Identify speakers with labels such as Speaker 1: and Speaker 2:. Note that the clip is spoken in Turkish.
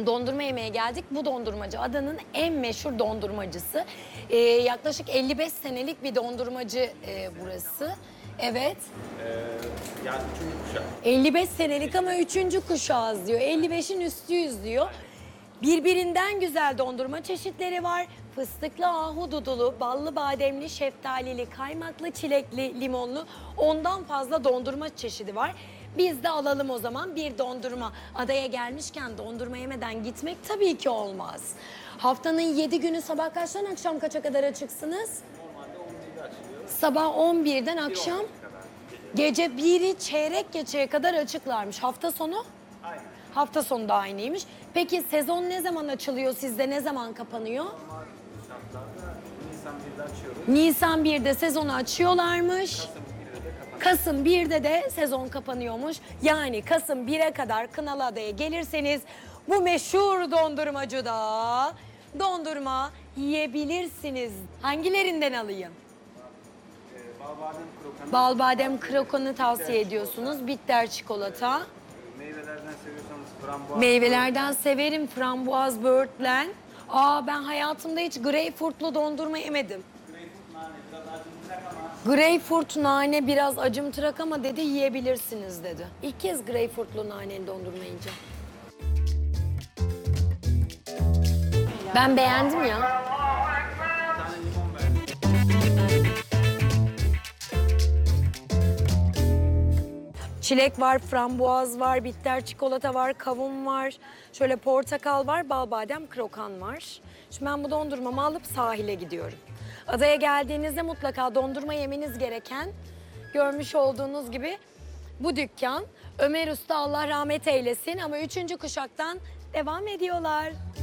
Speaker 1: dondurma yemeye geldik. Bu dondurmacı adanın en meşhur dondurmacısı. Yaklaşık 55 senelik bir dondurmacı burası. Evet.
Speaker 2: Yani üçüncü kuşak.
Speaker 1: 55 senelik ama 3. kuşağız diyor. 55'in üstüyüz diyor. Birbirinden güzel dondurma çeşitleri var. Fıstıklı, ahududulu, ballı, bademli, şeftalili, kaymaklı, çilekli, limonlu, ondan fazla dondurma çeşidi var. Biz de alalım o zaman bir dondurma. Adaya gelmişken dondurma yemeden gitmek tabii ki olmaz. Haftanın 7 günü sabah kaçtan akşam kaça kadar açıksınız?
Speaker 2: Normalde 11'de açılıyor.
Speaker 1: Sabah 11'den akşam gece 1'i çeyrek geçeye kadar açıklarmış. Hafta sonu?
Speaker 2: Aynen.
Speaker 1: Hafta sonu da aynıymış. Peki sezon ne zaman açılıyor sizde? Ne zaman kapanıyor?
Speaker 2: Normal şartlarda Nisan 1'de açıyoruz.
Speaker 1: Nisan 1'de sezonu açıyorlarmış.
Speaker 2: Kasım 1'de de kapanıyor.
Speaker 1: Kasım 1'de de sezon kapanıyormuş. Yani Kasım 1'e kadar Kınalıada'ya gelirseniz bu meşhur dondurmacıda dondurma yiyebilirsiniz. Hangilerinden alayım?
Speaker 2: Bal badem krokanı.
Speaker 1: Bal badem krokanı tavsiye ediyorsunuz. Bitter çikolata.
Speaker 2: Meyvelerden seviyorsanız frambuaz.
Speaker 1: Meyvelerden severim frambuaz, böğürtlen. Ben hayatımda hiç greyfurtlu dondurma yemedim.
Speaker 2: Greyfurt nane biraz
Speaker 1: Greyfurt nane biraz acımtırak
Speaker 2: acımtırak ama
Speaker 1: ama dedi yiyebilirsiniz dedi. İlk kez greyfurtlu naneli dondurma yiyeceğim. Ben beğendim ya.
Speaker 2: bir tane limon verdim.
Speaker 1: Çilek var, frambuaz var, bitter çikolata var, kavun var. Şöyle portakal var, bal badem krokan var. Şimdi ben bu dondurmamı alıp sahile gidiyorum. Adaya geldiğinizde mutlaka dondurma yemeniz gereken, görmüş olduğunuz gibi bu dükkan. Ömer Usta Allah rahmet eylesin ama 3. kuşaktan devam ediyorlar.